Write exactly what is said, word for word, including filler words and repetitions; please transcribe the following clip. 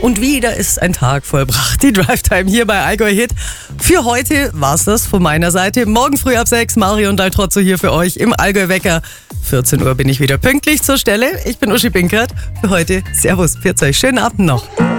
Und wieder ist ein Tag vollbracht. Die Drive-Time hier bei Allgäu Hit. Für heute war's das von meiner Seite. Morgen früh ab sechs, Marion Daltrozzo hier für euch im Allgäu Wecker. vierzehn Uhr bin ich wieder pünktlich zur Stelle. Ich bin Uschi Binkert. Für heute Servus, pfiat euch. Schönen Abend noch.